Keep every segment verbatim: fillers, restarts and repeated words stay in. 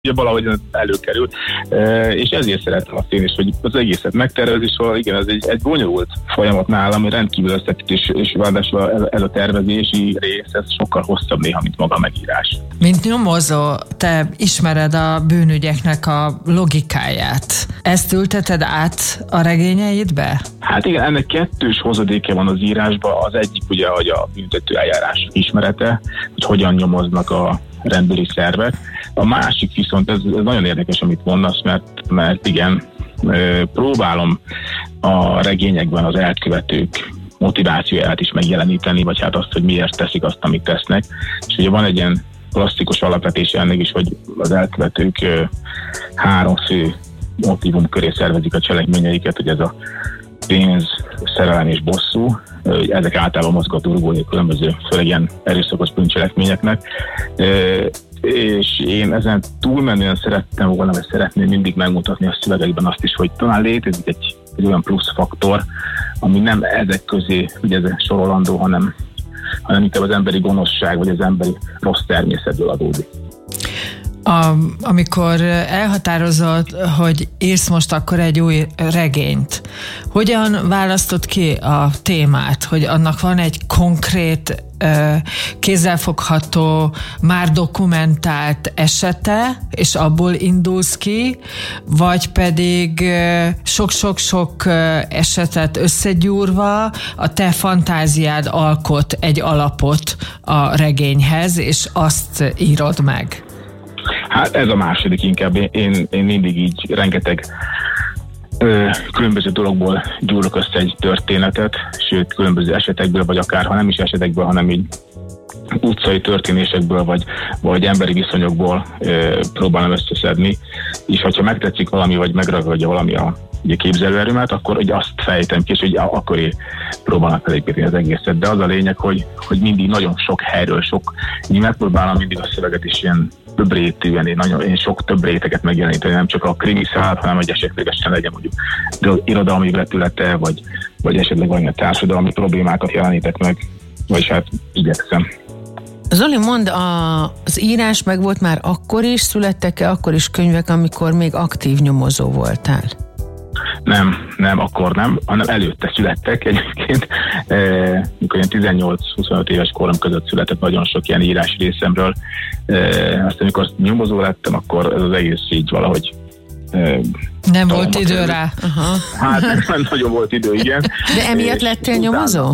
ugye valahogy előkerül, és ezért szeretem azt én is, hogy az egészet megtervezni, szóval igen, ez egy, egy bonyolult folyamat nálam, ami rendkívül összetett, és, és ráadásul ez a tervezési rész, ez sokkal hosszabb néha, mint maga a megírás. Mint nyomozó, te ismered a bűnügyeknek a logikáját. Ezt ülteted át a regényeidbe? Hát igen, ennek kettős hozadéke van az írásban. Az egyik ugye, hogy a büntető eljárás ismerete, hogy hogyan nyomoznak a rendőri szervek. A másik viszont, ez, ez nagyon érdekes, amit mondasz, mert, mert igen, próbálom a regényekben az elkövetők motivációját is megjeleníteni, vagy hát azt, hogy miért teszik azt, amit tesznek. És ugye van egy ilyen klasszikus alapvetése ennek is, hogy az elkövetők három fő motívum köré szervezik a cselekményeiket, hogy ez a pénz, szerelem és bosszú, ezek általában mozgatórugói különböző, főleg ilyen erőszakos bűncselekményeknek. És én ezen túlmenően szerettem volna, vagy szeretném mindig megmutatni a szövegekben azt is, hogy talán létezik egy, egy olyan plusz faktor, ami nem ezek közé, ugye ez sorolandó, hanem, hanem inkább az emberi gonoszság, vagy az emberi rossz természetből adódik. A, amikor elhatározod, hogy írsz most akkor egy új regényt, hogyan választod ki a témát, hogy annak van egy konkrét, kézzelfogható, már dokumentált esete, és abból indulsz ki, vagy pedig sok-sok-sok esetet összegyúrva a te fantáziád alkot egy alapot a regényhez, és azt írod meg? Hát ez a második inkább. Én, én mindig így rengeteg ö, különböző dologból gyúrok össze egy történetet, sőt különböző esetekből, vagy akár ha nem is esetekből, hanem így utcai történésekből, vagy, vagy emberi viszonyokból ö, próbálom összeszedni, és hogyha megtetszik valami, vagy megragadja valami a ugye képzelőerőmet, akkor ugye azt fejtem ki, és ugye akkor én próbálnak felépíteni az egészet. De az a lényeg, hogy, hogy mindig nagyon sok helyről, sok, így megpróbálom mindig a szöveget is ilyen több rétűen, én, nagyon, én sok több réteget megjeleníteni, nem csak a krimi szállat, hanem hogy esetlegesen legyen mondjuk irodalmi vetülete, vagy, vagy esetleg olyan társadalmi problémákat jelenítek meg, vagyis hát igyekszem. Zoli, mondd, a, az írás meg volt már akkor is, születtek-e akkor is könyvek, amikor még aktív nyomozó voltál? Nem, nem, akkor nem, hanem előtte születtek egyébként. E, mikor ilyen tizennyolc-huszonöt éves korom között született nagyon sok ilyen írás részemről. E, aztán amikor nyomozó lettem, akkor ez az egész így valahogy e, nem volt idő kerül. Rá. Aha. Hát nem nagyon volt idő, igen. De emiatt lettél nyomozó?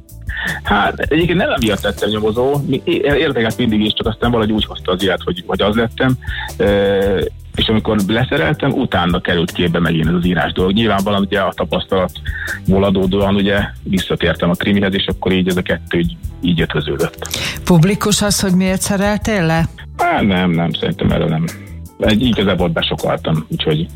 Hát egyébként nem emiatt lettem nyomozó, érdekelt mindig is, csak aztán valahogy úgy hozta az ilyet, hogy, hogy az lettem. E, és amikor leszereltem, utána került képbe megint ez az írás dolog. Nyilvánvalóan ugye a tapasztalatból adódóan ugye visszatértem a krimihez, és akkor így ez a kettő így, így ötvöződött. Publikus az, hogy miért szereltél le? Há, nem, nem, szerintem erről nem. Egy igazából besokaltam, úgyhogy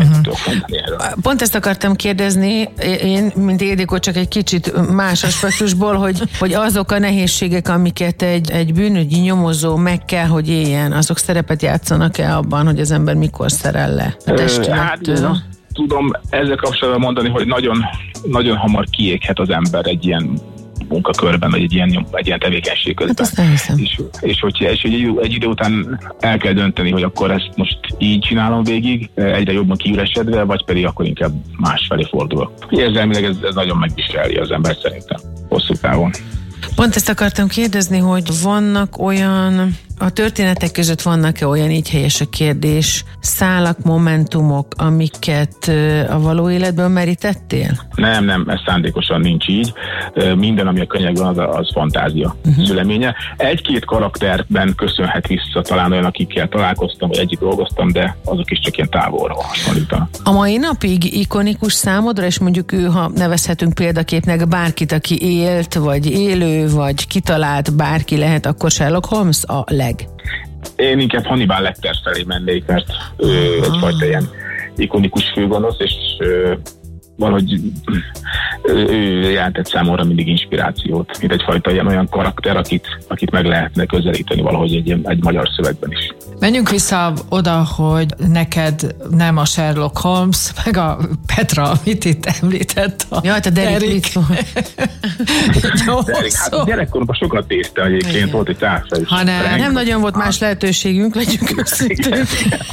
uh-huh. Pont ezt akartam kérdezni, én, mint Ildikó, csak egy kicsit más aspektusból, hogy, hogy azok a nehézségek, amiket egy, egy bűnügyi nyomozó meg kell, hogy éljen, azok szerepet játszanak-e abban, hogy az ember mikor szerel le a testülettől? Hát, tudom ezzel kapcsolatban mondani, hogy nagyon, nagyon hamar kiéghet az ember egy ilyen munkakörben, vagy egy ilyen, egy ilyen tevékenység közben. Hát és, és hogy és egy, egy idő után el kell dönteni, hogy akkor ezt most így csinálom végig, egyre jobban kiüresedve, vagy pedig akkor inkább másfelé fordulok. Érzelmileg ez, ez nagyon megviseli az ember szerintem hosszú távon. Pont ezt akartam kérdezni, hogy vannak olyan, a történetek között vannak-e olyan, így helyes a kérdés, szálak, momentumok, amiket a való életből merítettél? Nem, nem, ez szándékosan nincs így. Minden, ami a könyvekben, az, az fantázia uh-huh. szüleménye. Egy-két karakterben köszönhet vissza talán olyan, akikkel találkoztam, vagy együtt dolgoztam, de azok is csak ilyen távolra hasonlítanak. A mai napig ikonikus számodra, és mondjuk ő, ha nevezhetünk példaképnek bárkit, aki élt, vagy élő, vagy kitalált, bárki lehet, akkor Sherlock Holmes a leg. Én inkább Hannibal Lecter felé mennék, mert ő egyfajta ilyen ikonikus főgonosz, és ö, valahogy ő jelentett számomra mindig inspirációt, mint egyfajta ilyen olyan karakter, akit, akit meg lehetne közelíteni valahogy egy, egy magyar szövegben is. Menjünk vissza oda, hogy neked nem a Sherlock Holmes, meg a Petra, amit itt említett. A Jaj, te Derek. Derek. Derek, hát gyerekkoromban sokat néztem egyébként, volt egy társa is. Ha nem, nem nagyon volt más lehetőségünk, legyünk őszintén.